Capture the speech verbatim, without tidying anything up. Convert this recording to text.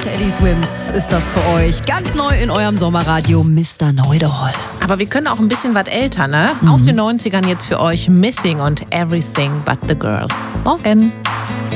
Teddy Swims ist das für euch. Ganz neu in eurem Sommerradio, Mister Know-it-all. Aber wir können auch ein bisschen was älter, ne? Mhm. Aus den neunzigern jetzt für euch Missing und Everything But the Girl. Morgen.